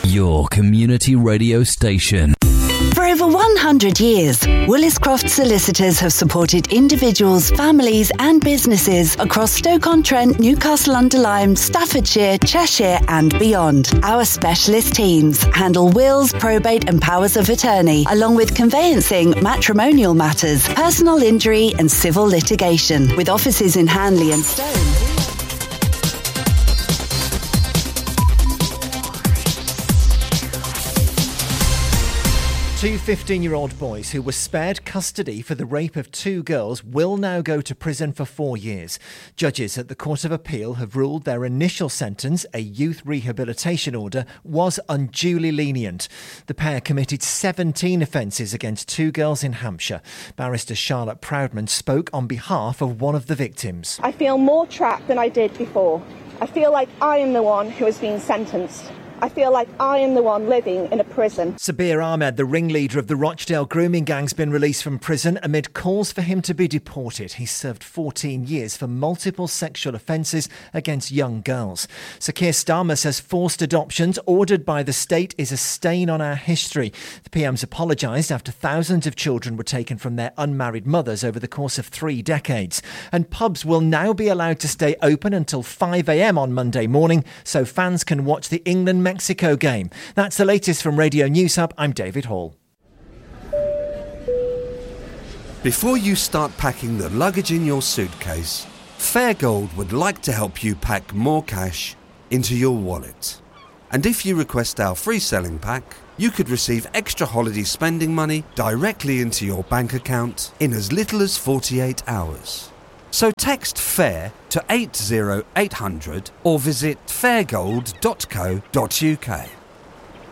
Your community radio station. For over 100 years, Willis-Croft Solicitors have supported individuals, families and businesses across Stoke-on-Trent, Newcastle-under-Lyme, Staffordshire, Cheshire and beyond. Our specialist teams handle wills, probate and powers of attorney, along with conveyancing, matrimonial matters, personal injury and civil litigation. With offices in Hanley and Stone. Two 15-year-old boys who were spared custody for the rape of two girls will now go to prison for 4 years. Judges at the Court of Appeal have ruled their initial sentence, a youth rehabilitation order, was unduly lenient. The pair committed 17 offences against two girls in Hampshire. Barrister Charlotte Proudman spoke on behalf of one of the victims. I feel more trapped than I did before. I feel like I am the one who has been sentenced. I feel like I am the one living in a prison. Sabir Ahmed, the ringleader of the Rochdale grooming gang, has been released from prison amid calls for him to be deported. He served 14 years for multiple sexual offences against young girls. Sir Keir Starmer says forced adoptions ordered by the state is a stain on our history. The PM's apologised after thousands of children were taken from their unmarried mothers over the course of 3 decades. And pubs will now be allowed to stay open until 5 a.m. on Monday morning so fans can watch the England-Mexico game. That's the latest from Radio News Hub. I'm David Hall. Before you start packing the luggage in your suitcase, Fairgold would like to help you pack more cash into your wallet. And if you request our free selling pack, you could receive extra holiday spending money directly into your bank account in as little as 48 hours. So text FAIR to 80800 or visit fairgold.co.uk.